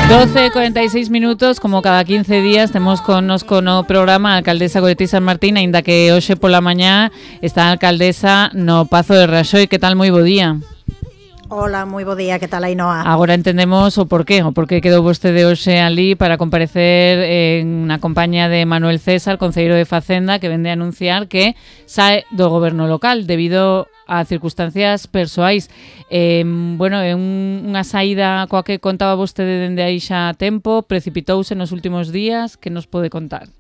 12:46 minutos, como cada 15 días temos connosco no programa a alcaldesa Goretti San Martín, aínda que hoxe pola mañá está a alcaldesa no Pazo de Raxoi. Que tal? Moi bo día. Hola, moi bo día, que tal, Ainhoa? Agora entendemos o porqué quedou vostede hoxe ali para comparecer na compañía de Manuel César, concelleiro de Facenda, que vende a anunciar que sae do goberno local debido a circunstancias persoais. É unha saída coa que contaba vostede dende aí xa tempo, precipitouse nos últimos días. Que nos pode contar?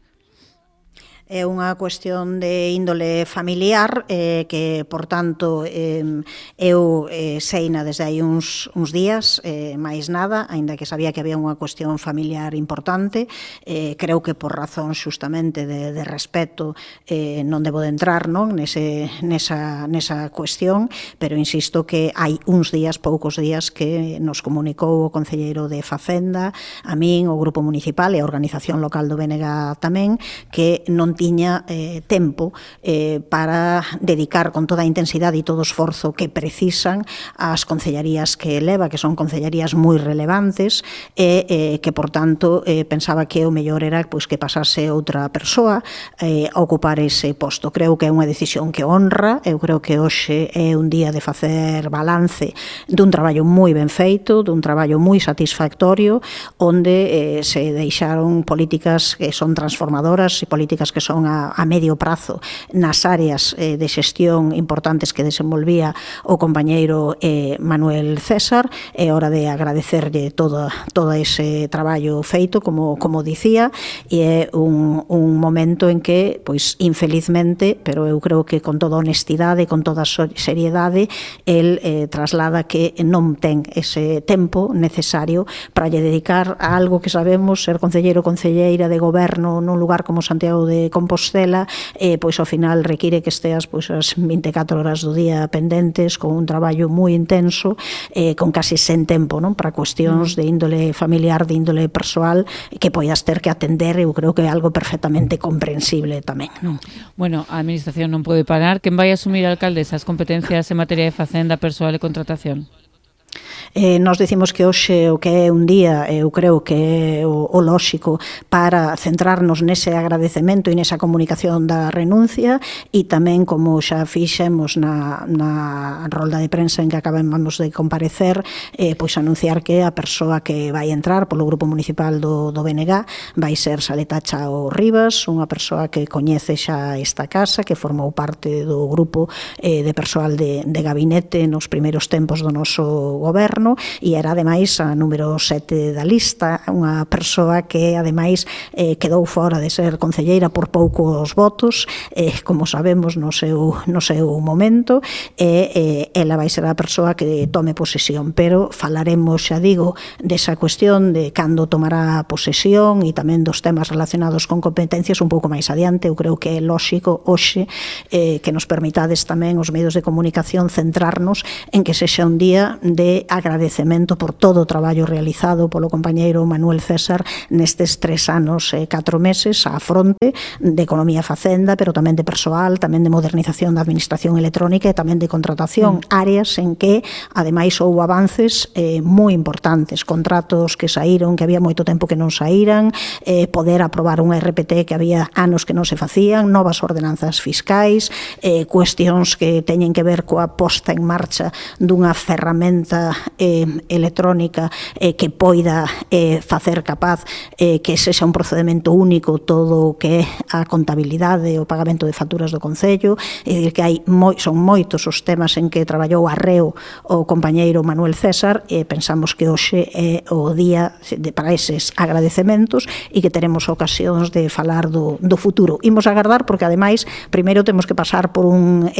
É unha cuestión de índole familiar que, por tanto, eu seina desde aí uns días, máis nada, aínda que sabía que había unha cuestión familiar importante. Creo que por razón xustamente de respeto non debo de entrar, non, nesa cuestión, pero insisto que hai uns días, poucos días, que nos comunicou o concelleiro de Facenda, a min, o Grupo Municipal e a Organización Local do BNG tamén, que non tiña tempo para dedicar con toda a intensidade e todo o esforzo que precisan as concellarías que leva, que son concellarías moi relevantes, e que, por tanto, pensaba que o mellor era que pasase outra persoa a ocupar ese posto. Creo que é unha decisión que honra. Eu creo que hoxe é un día de facer balance dun traballo moi ben feito, dun traballo moi satisfactorio, onde se deixaron políticas que son transformadoras e políticas que son a medio prazo nas áreas de xestión importantes que desenvolvía o compañeiro Manuel César. É hora de agradecerlle todo ese traballo feito, como dicía, e é un momento en que, pois, infelizmente, pero eu creo que con toda honestidade, con toda seriedade, el traslada que non ten ese tempo necesario para lle dedicar a algo que sabemos ser concelleiro ou concelleira de goberno nun lugar como Santiago de Compostela, pois ao final require que esteas as 24 horas do día pendentes, con un traballo moi intenso, con casi sen tempo, non, para cuestións de índole familiar, de índole persoal, que poidas ter que atender. Eu creo que é algo perfectamente comprensible tamén, non? Bueno, a administración non pode parar. Quen vai asumir, alcaldesa, as competencias en materia de facenda, persoal e contratación? Nos dicimos que hoxe o que é un día, eu creo que é o lóxico para centrarnos nese agradecemento e nesa comunicación da renuncia, e tamén, como xa fixemos na rolda de prensa en que acabamos de comparecer, pois anunciar que a persoa que vai entrar polo Grupo Municipal do BNG vai ser Saleta Chao Rivas, unha persoa que coñece xa esta casa, que formou parte do grupo de persoal de gabinete nos primeiros tempos do noso goberno, e era ademais a número 7 da lista, unha persoa que ademais quedou fora de ser concelleira por poucos votos, como sabemos, no seu momento, e ela vai ser a persoa que tome posesión. Pero falaremos, xa digo, desa cuestión de cando tomará posesión e tamén dos temas relacionados con competencias un pouco máis adiante. Eu creo que é lóxico hoxe que nos permitades tamén os medios de comunicación centrarnos en que sexa un día de agradecemento por todo o traballo realizado polo compañeiro Manuel César nestes 3 anos e 4 meses á fronte de Economía e Facenda, pero tamén de persoal, tamén de modernización da administración electrónica e tamén de contratación, áreas en que, ademais, houve avances moi importantes, contratos que saíron, que había moito tempo que non saíran, poder aprobar un RPT que había anos que non se facían, novas ordenanzas fiscais, cuestións que teñen que ver coa posta en marcha dunha ferramenta electrónica que poida facer capaz que sexa un procedemento único todo o que é a contabilidade e o pagamento de facturas do Concello. É dicir, que son moitos os temas en que traballou arreo o compañeiro Manuel César, e pensamos que hoxe é o día para eses agradecementos e que teremos ocasións de falar do futuro. Imos agardar porque, ademais, primeiro temos que pasar por un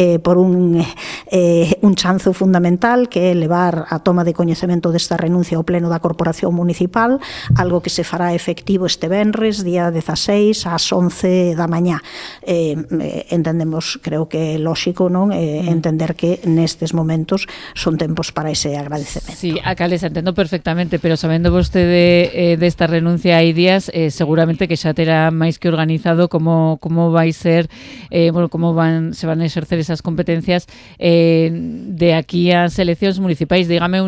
chanzo fundamental, que é levar a toma de coñecemento desta renuncia ao Pleno da Corporación Municipal, algo que se fará efectivo este venres, día 16, ás 11 da mañá. Entendemos, creo que é lóxico, non, entender que nestes momentos son tempos para ese agradecemento. Sí, alcaldesa, entendo perfectamente, pero sabendo vostede desta renuncia hai días, seguramente que xa terá máis que organizado como vai ser, como se van a exercer esas competencias de aquí ás eleccións municipais. Dígame únicamente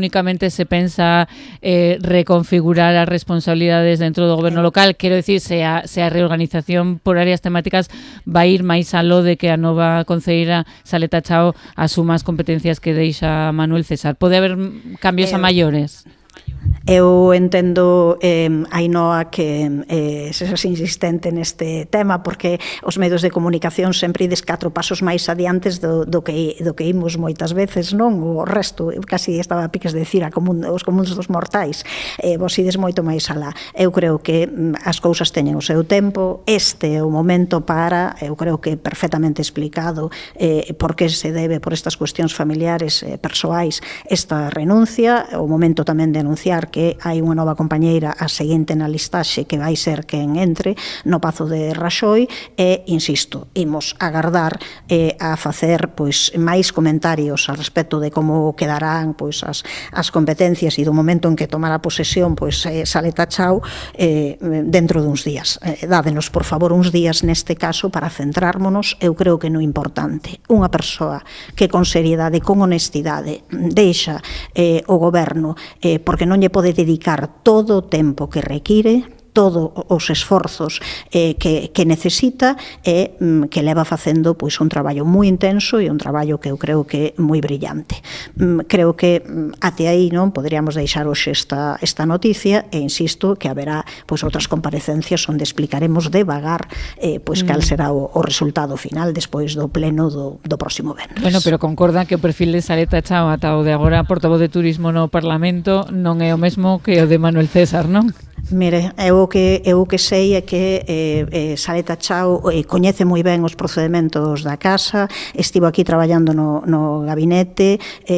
únicamente se pensa reconfigurar as responsabilidades dentro do goberno local, quero dicir, se a reorganización por áreas temáticas vai ir máis aló de que a nova concelleira Saleta Chao asuma as competencias que deixa Manuel César. Pode haber cambios a maiores? Eu entendo, Ainhoa, que seas insistente neste tema, porque os medios de comunicación sempre ides 4 pasos máis adiantes do que imos moitas veces, non? O resto, casi estaba a piques de dicir os comuns dos mortais, vos ides moito máis alá. Eu creo que as cousas teñen o seu tempo, este é o momento para, eu creo que perfectamente explicado por que se debe, por estas cuestións familiares, persoais, esta renuncia, o momento tamén de anunciar que hai unha nova compañeira a seguinte na listaxe que vai ser quen entre no Pazo de Raxoi e, insisto, imos agardar a facer pois máis comentarios al respecto de como quedarán pois as competencias e do momento en que tomará posesión pois Saleta Chao dentro duns días. Dádenos, por favor, uns días neste caso para centrármonos, eu creo que no importante. Unha persoa que con seriedade, con honestidade deixa o goberno porque non lle pode dedicar todo o tempo que require, todos os esforzos que necesita e que leva facendo pois un traballo moi intenso e un traballo que eu creo que é moi brillante. Creo que até aí non poderíamos deixar hoxe esta noticia e insisto que haberá pois outras comparecencias onde explicaremos devagar pois cal será o resultado final despois do pleno do próximo venres. Bueno, pero concorda que o perfil de Saleta Chao ata o de agora portavoz de Turismo no Parlamento non é o mesmo que o de Manuel César, non? Mire, eu o que sei é que Saleta Chao coñece moi ben os procedementos da casa, estivo aquí traballando no gabinete,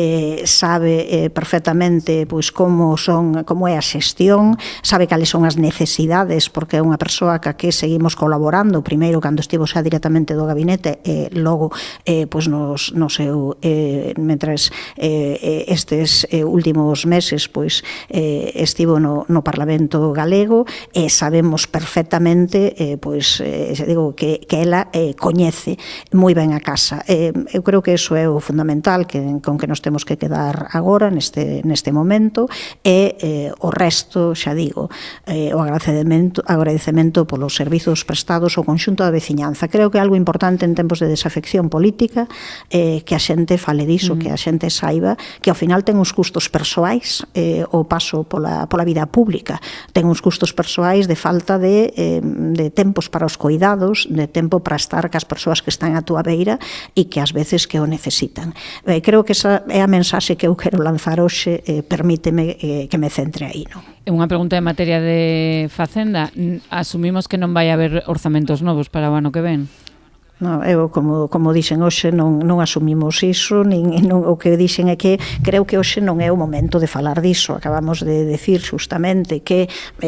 sabe perfectamente pois como é a xestión, sabe cales son as necesidades, porque é unha persoa que seguimos colaborando, primeiro cando estivo xa directamente do gabinete e logo pois no seu mentres estes últimos meses pois estivo no Parlamento galego e sabemos perfectamente digo que ela coñece moi ben a casa. Eu creo que iso é o fundamental con que nos temos que quedar agora neste momento e o resto, xa digo, o agradecemento polos servizos prestados ao conxunto da veciñanza. Creo que é algo importante en tempos de desafección política que a xente fale diso, que a xente saiba que ao final ten uns custos persoais o paso pola vida pública, ten uns custos persoais de falta de tempos para os cuidados, de tempo para estar cas persoas que están á túa beira e que ás veces que o necesitan. Creo que esa é a mensaxe que eu quero lanzar hoxe, permíteme que me centre aí, non? Unha pregunta en materia de Facenda. Asumimos que non vai haber orzamentos novos para o ano que ven? No, eu, como dixen hoxe, non asumimos iso, o que dixen é que creo que hoxe non é o momento de falar diso. Acabamos de decir justamente que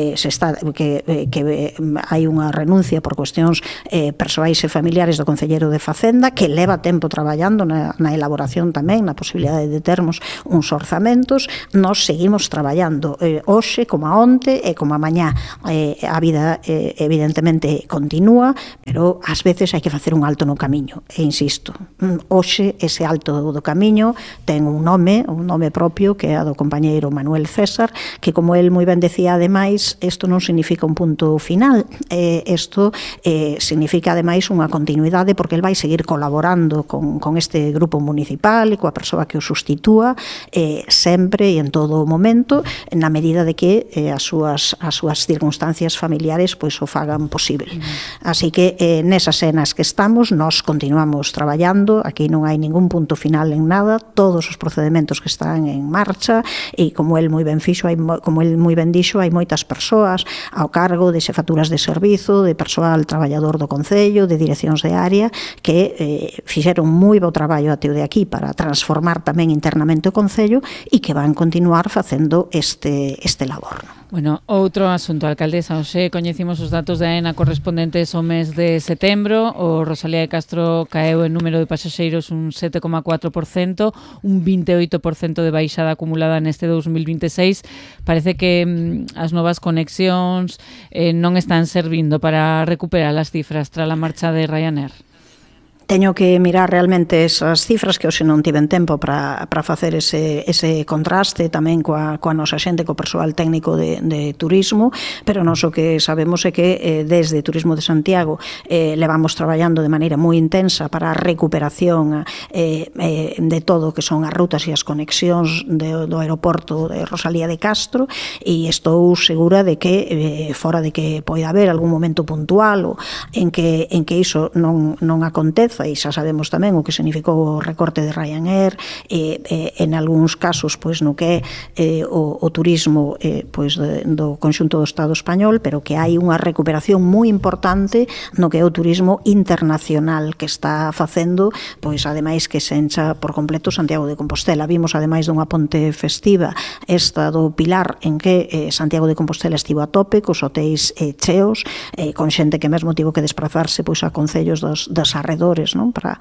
hai unha renuncia por cuestións persoais e familiares do concelleiro de Facenda, que leva tempo traballando na elaboración tamén, na posibilidade de termos uns orzamentos. Nos seguimos traballando hoxe, como a onte e como a mañá. A vida evidentemente continúa, pero ás veces hai que facer un alto no camiño, e insisto, hoxe ese alto do camiño ten un nome propio que é a do compañeiro Manuel César, que como el moi ben decía, ademais, isto non significa un punto final, isto significa ademais unha continuidade, porque el vai seguir colaborando con este grupo municipal e coa persoa que o sustitúa sempre e en todo o momento, na medida de que as súas circunstancias familiares pois o fagan posible. Así que nesas cenas que estamos, nós continuamos traballando, aquí non hai ningún punto final en nada, todos os procedementos que están en marcha e como el moi ben dixo, hai moitas persoas ao cargo de xefaturas de servizo, de persoal traballador do Concello, de direccións de área que fixeron moi bo traballo até o de aquí para transformar tamén internamente o Concello e que van continuar facendo este labor. Bueno, outro asunto, alcaldesa, hoxe coñecimos os datos da AENA correspondentes ao mes de setembro. O Rosalía de Castro caeu en número de pasaxeiros un 7,4%, un 28% de baixada acumulada neste 2026. Parece que as novas conexións non están servindo para recuperar as cifras tras a marcha de Ryanair. Teño que mirar realmente esas cifras que hoxe non tiven tempo para facer ese contraste tamén coa nosa xente, co persoal técnico de turismo, pero nos o que sabemos é que desde Turismo de Santiago levamos traballando de maneira moi intensa para a recuperación de todo o que son as rutas e as conexións do aeroporto de Rosalía de Castro, e estou segura de que fora de que poida haber algún momento puntual ou en que iso non acontece, e xa sabemos tamén o que significou o recorte de Ryanair, en algúns casos pois no que é o turismo pois do conxunto do Estado español, pero que hai unha recuperación moi importante no que é o turismo internacional que está facendo, pois ademais que se encha por completo Santiago de Compostela. Vimos ademais dunha ponte festiva esta do Pilar, en que Santiago de Compostela estivo a tope, cos hotéis cheos, con xente que mesmo tivo que desplazarse pois a concellos dos arredores, non? Para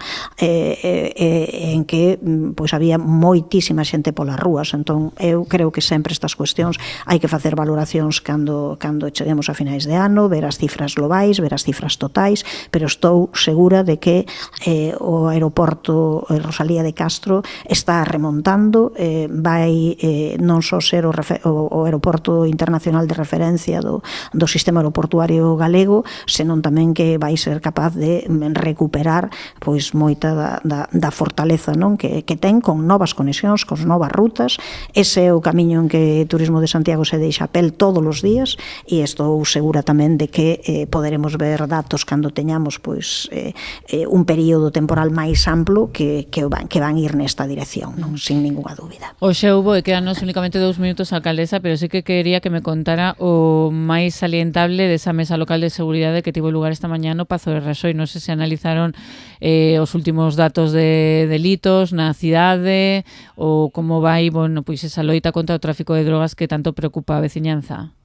en que pois había moitísima xente polas rúas. Entón eu creo que sempre estas cuestións hai que facer valoracións cando cheguemos a finais de ano, ver as cifras globais, ver as cifras totais, pero estou segura de que o aeroporto Rosalía de Castro está remontando, vai non só ser o aeroporto internacional de referencia do sistema aeroportuario galego, senón tamén que vai ser capaz de recuperar pois moita da fortaleza, non, que ten con novas conexións, con novas rutas. Ese é o camiño en que Turismo de Santiago se deixa a pel todos os días, e estou segura tamén de que poderemos ver datos cando teñamos pois un período temporal máis amplo que van ir nesta dirección, non, sin ninguna dúbida. Hoxe houbo, e quedanos únicamente 2 minutos, alcaldesa, pero sí que quería que me contara o máis salientable desa mesa local de seguridade que tivo lugar esta mañá no Pazo de Raxoi. Non sei se analizaron os últimos datos de delitos na cidade ou como vai, bueno, pois esa loita contra o tráfico de drogas que tanto preocupa a veciñanza.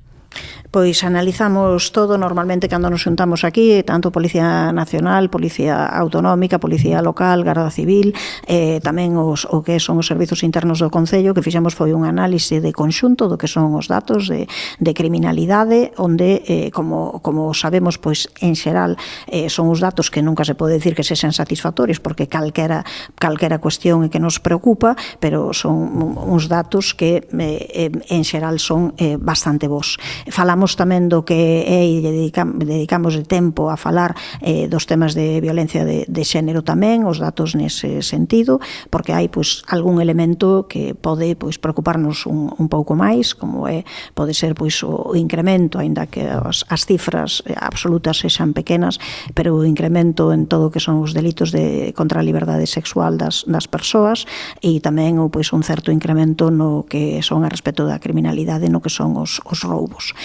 Pois analizamos todo normalmente cando nos xuntamos aquí, tanto Policía Nacional, Policía Autonómica, Policía Local, Garda Civil, tamén o que son os servizos internos do Concello, que fixemos foi un análise de conxunto do que son os datos de criminalidade, onde, como sabemos, pois en xeral son os datos que nunca se pode decir que sexan satisfactorios, porque calquera cuestión é que nos preocupa, pero son uns datos que en xeral son bastante bons. Falamos tamén do que é, e dedicamos de tempo a falar dos temas de violencia de xénero tamén, os datos nese sentido, porque hai pois algún elemento que pode pois preocuparnos un pouco máis, como pode ser pois o incremento, aínda que as cifras absolutas sexan pequenas, pero o incremento en todo o que son os delitos contra a liberdade sexual das persoas, e tamén pois un certo incremento no que son a respecto da criminalidade, no que son os roubos.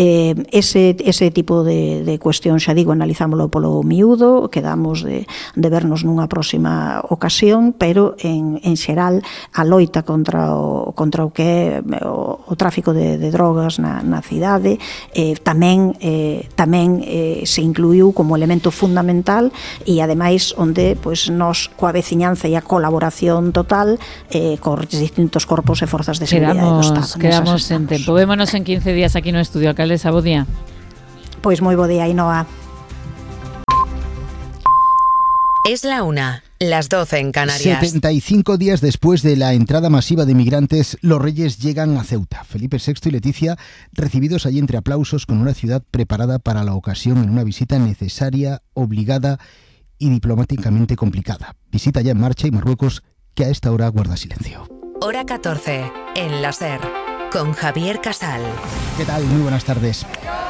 Ese tipo de cuestión, xa digo, analizámoslo polo miúdo, quedamos de vernos nunha próxima ocasión, pero en xeral a loita contra o que é o tráfico de drogas na cidade tamén se incluiu como elemento fundamental, e ademais onde pois nos coa veciñanza e a colaboración total cos distintos corpos e forzas de seguridade do Estado. Quedamos en tempo. Vémonos en 15 días aquí no estudio, alcaldesa, bo día. Pois moi bo día, Ainhoa. Es la 1, las 12 en Canarias. 75 días después de la entrada masiva de migrantes, los Reyes llegan a Ceuta. Felipe VI y Leticia, recibidos allí entre aplausos, con una ciudad preparada para la ocasión en una visita necesaria, obligada y diplomáticamente complicada. Visita ya en marcha, y Marruecos, que a esta hora guarda silencio. Hora 14, en la SER, con Javier Casal. ¿Qué tal? Muy buenas tardes.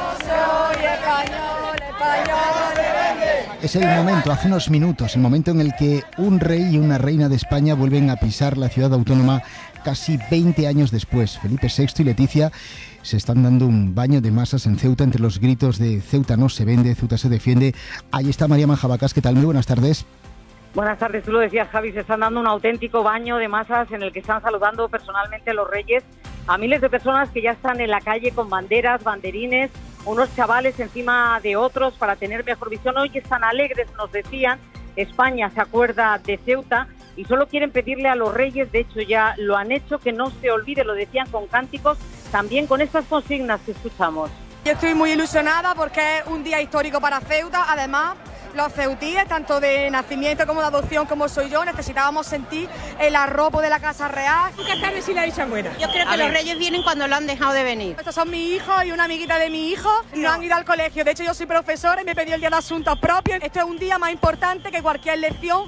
Es el momento, hace unos minutos, el momento en el que un rey y una reina de España vuelven a pisar la ciudad autónoma casi 20 años después. Felipe VI y Leticia se están dando un baño de masas en Ceuta entre los gritos de Ceuta no se vende, Ceuta se defiende. Ahí está María Manjabacas. ¿Qué tal? Muy buenas tardes. Buenas tardes, tú lo decías, Javi, se están dando un auténtico baño de masas en el que están saludando personalmente a los reyes, a miles de personas que ya están en la calle con banderas, banderines, unos chavales encima de otros para tener mejor visión. Hoy están alegres, nos decían, España se acuerda de Ceuta y solo quieren pedirle a los reyes, de hecho ya lo han hecho, que no se olvide, lo decían con cánticos, también con estas consignas que escuchamos. Yo estoy muy ilusionada porque es un día histórico para Ceuta, además Los ceutíes, tanto de nacimiento como de adopción como soy yo, necesitábamos sentir el arropo de la Casa Real. Nunca tarde si la dicha buena. Yo creo que los reyes vienen cuando lo han dejado de venir. Estos son mis hijos y una amiguita de mi hijo. No han ido al colegio. De hecho, yo soy profesora y me pedí el día de asuntos propios. Este es un día más importante que cualquier lección.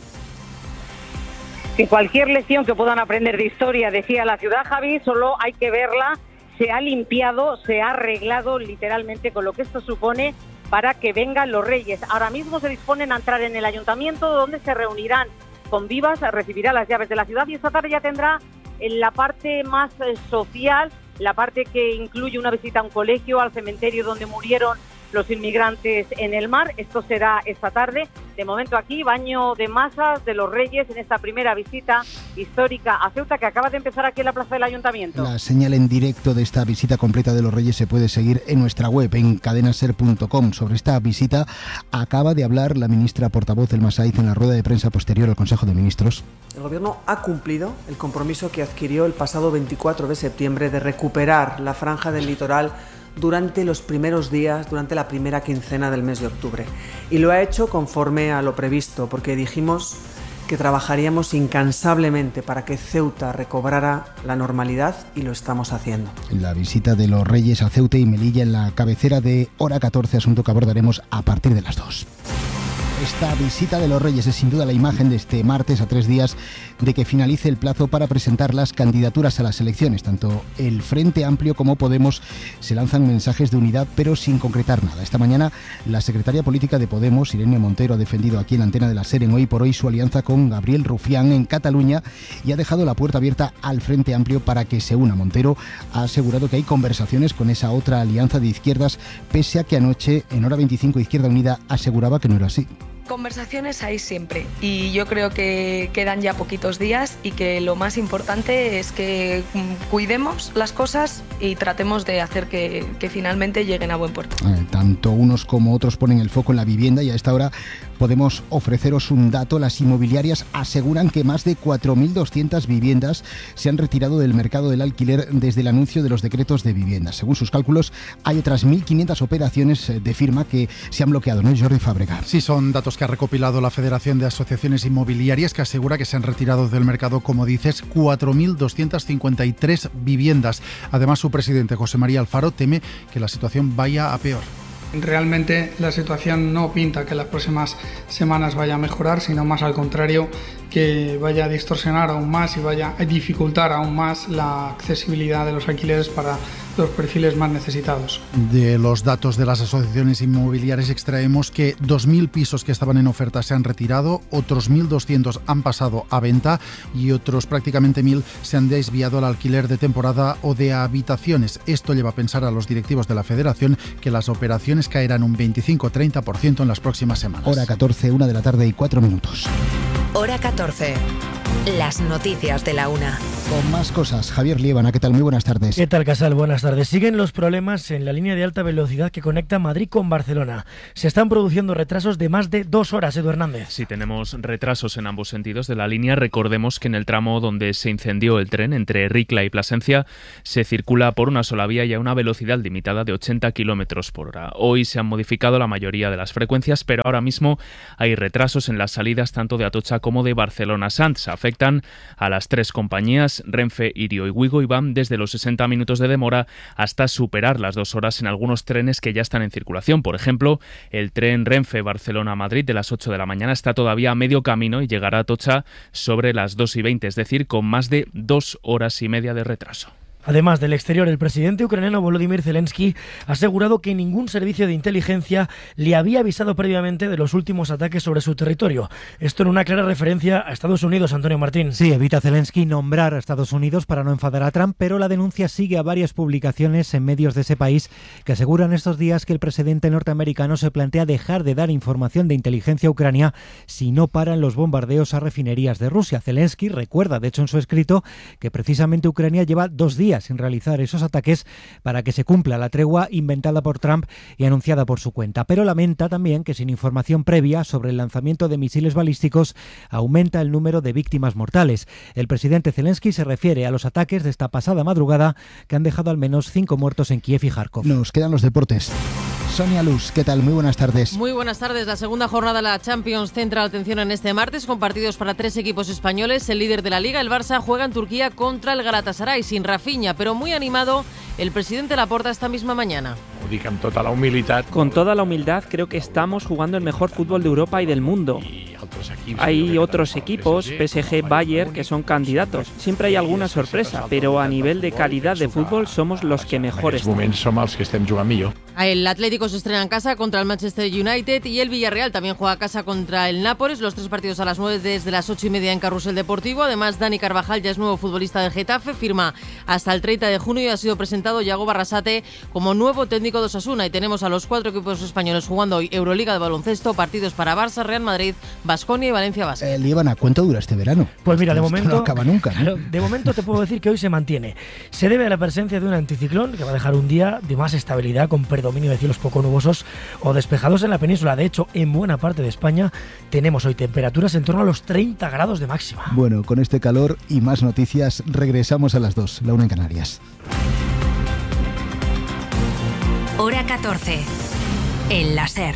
Que cualquier lección que puedan aprender de historia, decía la ciudad, Javi, solo hay que verla. Se ha limpiado, se ha arreglado literalmente con lo que esto supone para que vengan los reyes. Ahora mismo se disponen a entrar en el ayuntamiento, donde se reunirán con vivas, recibirá las llaves de la ciudad y esta tarde ya tendrá en la parte más social, la parte que incluye una visita a un colegio, al cementerio donde murieron los inmigrantes en el mar. Esto será esta tarde. De momento aquí, baño de masas de los reyes en esta primera visita histórica a Ceuta que acaba de empezar aquí en la plaza del Ayuntamiento. La señal en directo de esta visita completa de los reyes se puede seguir en nuestra web, en cadenaser.com. Sobre esta visita acaba de hablar la ministra portavoz del Masaiz en la rueda de prensa posterior al Consejo de Ministros. El Gobierno ha cumplido el compromiso que adquirió el pasado 24 de septiembre de recuperar la franja del litoral durante los primeros días, durante la primera quincena del mes de octubre. Y lo ha hecho conforme a lo previsto, porque dijimos que trabajaríamos incansablemente para que Ceuta recobrara la normalidad y lo estamos haciendo. La visita de los reyes a Ceuta y Melilla en la cabecera de Hora 14, asunto que abordaremos a partir de las 2. Esta visita de los reyes es sin duda la imagen de este martes, a 3 días de que finalice el plazo para presentar las candidaturas a las elecciones. Tanto el Frente Amplio como Podemos se lanzan mensajes de unidad, pero sin concretar nada. Esta mañana la secretaria política de Podemos, Irene Montero, ha defendido aquí en la antena de la SER en Hoy por Hoy su alianza con Gabriel Rufián en Cataluña y ha dejado la puerta abierta al Frente Amplio para que se una. Montero ha asegurado que hay conversaciones con esa otra alianza de izquierdas, pese a que anoche en Hora 25 Izquierda Unida aseguraba que no era así. Conversaciones hay siempre y yo creo que quedan ya poquitos días y que lo más importante es que cuidemos las cosas y tratemos de hacer que finalmente lleguen a buen puerto. Tanto unos como otros ponen el foco en la vivienda y a esta hora podemos ofreceros un dato. Las inmobiliarias aseguran que más de 4.200 viviendas se han retirado del mercado del alquiler desde el anuncio de los decretos de vivienda. Según sus cálculos, hay otras 1.500 operaciones de firma que se han bloqueado, ¿no, Jordi Fàbrega? Sí, son datos que ha recopilado la Federación de Asociaciones Inmobiliarias, que asegura que se han retirado del mercado, como dices, 4.253 viviendas. Además, su presidente, José María Alfaro, teme que la situación vaya a peor. Realmente la situación no pinta que las próximas semanas vaya a mejorar, sino más al contrario, que vaya a distorsionar aún más y vaya a dificultar aún más la accesibilidad de los alquileres para los perfiles más necesitados. De los datos de las asociaciones inmobiliarias extraemos que 2.000 pisos que estaban en oferta se han retirado, otros 1.200 han pasado a venta y otros prácticamente 1.000 se han desviado al alquiler de temporada o de habitaciones. Esto lleva a pensar a los directivos de la Federación que las operaciones caerán un 25-30% en las próximas semanas. Hora 14, 1 de la tarde y 4 minutos. Hora 14. Las noticias de la una. Con más cosas, Javier Liébana, ¿qué tal? Muy buenas tardes. ¿Qué tal, Casal? Buenas tardes. Siguen los problemas en la línea de alta velocidad que conecta Madrid con Barcelona. Se están produciendo retrasos de más de 2 horas, Edu Hernández. Sí, tenemos retrasos en ambos sentidos de la línea. Recordemos que en el tramo donde se incendió el tren entre Ricla y Plasencia se circula por una sola vía y a una velocidad limitada de 80 km por hora. Hoy se han modificado la mayoría de las frecuencias, pero ahora mismo hay retrasos en las salidas tanto de Atocha como de Barcelona-Sants. Afectan a las 3 compañías, Renfe, Irio y Wigo, y van desde los 60 minutos de demora hasta superar las 2 horas en algunos trenes que ya están en circulación. Por ejemplo, el tren Renfe Barcelona-Madrid de las 8 de la mañana está todavía a medio camino y llegará a Atocha sobre las 2:20, es decir, con más de 2 horas y media de retraso. Además del exterior, el presidente ucraniano Volodymyr Zelensky ha asegurado que ningún servicio de inteligencia le había avisado previamente de los últimos ataques sobre su territorio. Esto en una clara referencia a Estados Unidos, Antonio Martín. Sí, evita Zelensky nombrar a Estados Unidos para no enfadar a Trump, pero la denuncia sigue a varias publicaciones en medios de ese país que aseguran estos días que el presidente norteamericano se plantea dejar de dar información de inteligencia a Ucrania si no paran los bombardeos a refinerías de Rusia. Zelensky recuerda, de hecho, en su escrito, que precisamente Ucrania lleva 2 días sin realizar esos ataques para que se cumpla la tregua inventada por Trump y anunciada por su cuenta. Pero lamenta también que sin información previa sobre el lanzamiento de misiles balísticos aumenta el número de víctimas mortales. El presidente Zelensky se refiere a los ataques de esta pasada madrugada que han dejado al menos 5 muertos en Kiev y Kharkov. Nos quedan los deportes. Sonia Luz, ¿qué tal? Muy buenas tardes. Muy buenas tardes. La segunda jornada de la Champions centra la atención en este martes con partidos para 3 equipos españoles. El líder de la Liga, el Barça, juega en Turquía contra el Galatasaray, sin Rafinha, pero muy animado el presidente Laporta esta misma mañana. Con toda la humildad, creo que estamos jugando el mejor fútbol de Europa y del mundo. Hay otros equipos, PSG, Bayern, que son candidatos. Siempre hay alguna sorpresa, pero a nivel de calidad de fútbol somos los que mejor están. El Atlético se estrena en casa contra el Manchester United y el Villarreal también juega a casa contra el Nápoles. Los 3 partidos a las 9 desde las 8:30 en Carrusel Deportivo. Además, Dani Carvajal ya es nuevo futbolista del Getafe, firma hasta el 30 de junio y ha sido presentado Yago Barrasate como nuevo técnico de Osasuna. Y tenemos a los 4 equipos españoles jugando hoy Euroliga de baloncesto, partidos para Barça, Real Madrid, Baskonia y Valencia Basket. Líbana, ¿cuánto dura este verano? Pues mira, de momento no acaba nunca, ¿no? Claro, de momento te puedo decir que hoy se mantiene. Se debe a la presencia de un anticiclón que va a dejar un día de más estabilidad con predominio de cielos poco nubosos o despejados en la península. De hecho, en buena parte de España tenemos hoy temperaturas en torno a los 30 grados de máxima. Bueno, con este calor y más noticias regresamos a las 2, la 1 en Canarias. Hora 14. En la SER.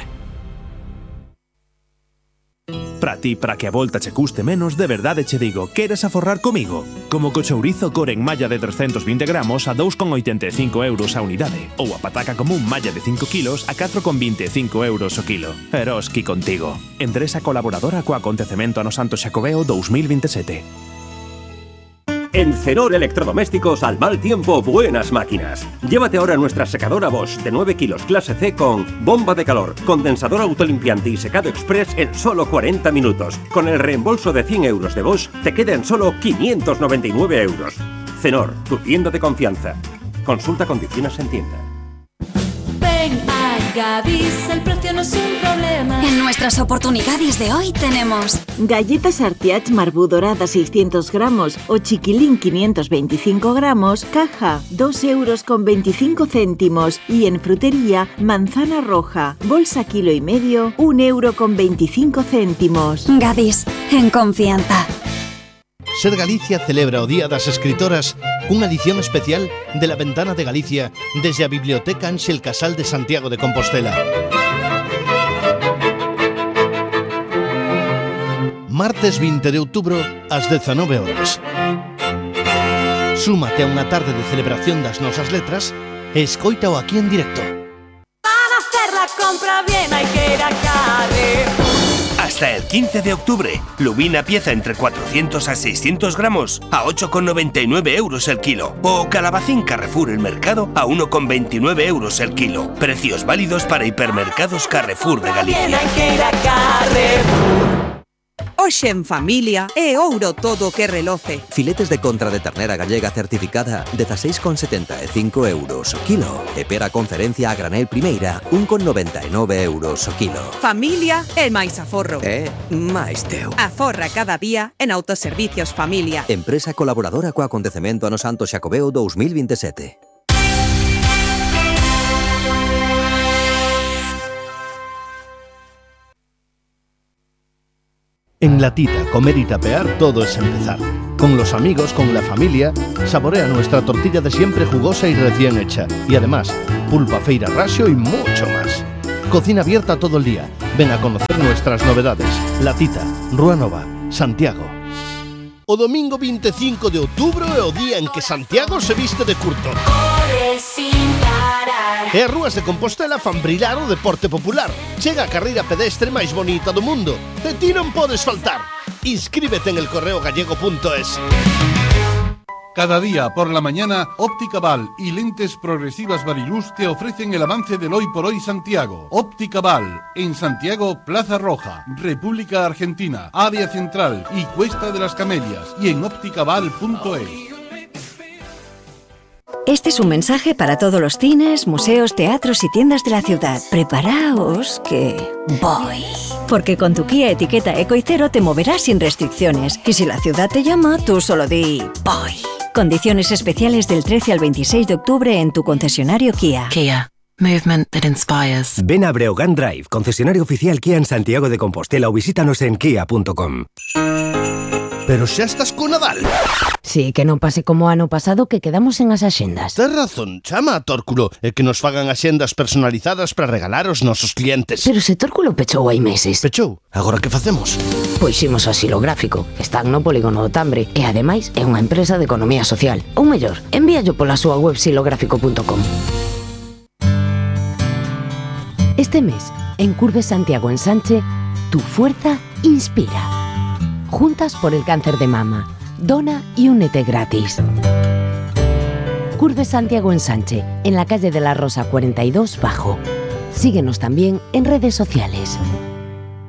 Para ti, para que a volta che custe menos, de verdade che digo, queres aforrar comigo? Como co chourizo core en malla de 320 gramos a 2,85 euros a unidade, ou a pataca común malla de 5 kilos a 4,25 euros o kilo. Eroski contigo. Empresa colaboradora co acontecemento ano Santo Xacobeo 2027. En Cenor Electrodomésticos, al mal tiempo, buenas máquinas. Llévate ahora nuestra secadora Bosch de 9 kilos clase C con bomba de calor, condensador autolimpiante y secado express en solo 40 minutos. Con el reembolso de 100 euros de Bosch, te queda en solo 599 euros. Cenor, tu tienda de confianza. Consulta condiciones en tienda. Ven a Gadis, el precio no es un problema. En nuestras oportunidades de hoy tenemos galletas Artiach Marbú dorada 600 gramos o chiquilín 525 gramos, caja 2,25 euros. Y en frutería, manzana roja, bolsa 1,5 kg, 1,25 €. Gadis, en confianza. Ser Galicia celebra o Día das Escritoras cunha edición especial de La Ventana de Galicia desde a Biblioteca Ángel Casal de Santiago de Compostela. Martes 20 de outubro ás 19 horas. Súmate a unha tarde de celebración das nosas letras e escoítao aquí en directo. Para hacer la compra bien hay que ir a Carrefour. Hasta el 15 de octubre, lubina pieza entre 400 a 600 gramos a 8,99 euros el kilo. O calabacín Carrefour el mercado a 1,29 euros el kilo. Precios válidos para hipermercados Carrefour de Galicia. Hoxe en familia é ouro todo que reloce. Filetes de contra de ternera gallega certificada 16,75 euros o kilo. E pera conferencia a granel primeira 1,99 euros o kilo. Familia é máis aforro. Máis teu. Aforra cada día en Autoservicios Familia. Empresa colaboradora co acontecemento ano Santo Xacobeo 2027. En La Tita, comer y tapear, todo es empezar. Con los amigos, con la familia, saborea nuestra tortilla de siempre jugosa y recién hecha. Y además, pulpa feira rasio y mucho más. Cocina abierta todo el día. Ven a conocer nuestras novedades. La Tita, Rúa Nova, Santiago. O domingo 25 de outubro é o día en que Santiago se viste de curto. E as rúas de Compostela fan brillar o deporte popular. Chega a carreira pedestre máis bonita do mundo. De ti non podes faltar. Inscríbete en elcorreogallego.es. Cada día por la mañana, Óptica Val y Lentes Progresivas Variluz te ofrecen el avance del Hoy por Hoy Santiago. Óptica Val, en Santiago, Plaza Roja, República Argentina, Área Central y Cuesta de las Camelias, y en ópticaval.es. Este es un mensaje para todos los cines, museos, teatros y tiendas de la ciudad. Preparaos que voy. Porque con tu Kia etiqueta Eco y Cero te moverás sin restricciones. Y si la ciudad te llama, tú solo di voy. Condiciones especiales del 13 al 26 de octubre en tu concesionario Kia. Kia. Movement that inspires. Ven a Breogán Drive, concesionario oficial Kia en Santiago de Compostela, o visítanos en kia.com. pero xa estás co Nadal. Sí, que non pase como o ano pasado que quedamos en as axendas. Tens razón, chama a Tórculo e que nos fagan axendas personalizadas para regalar aos nosos clientes. Pero se Tórculo pechou hai meses. Pechou? Agora que facemos? Pois ximos ao xilográfico. Están no polígono do Tambre e ademais é unha empresa de economía social. Ou mellor, envíallo pola súa web xilográfico.com. Este mes, en Curve Santiago Ensanche, tu fuerza inspira. Juntas por el cáncer de mama. Dona y únete gratis. Curve Santiago Ensanche, en la calle de la Rosa 42 Bajo. Síguenos también en redes sociales.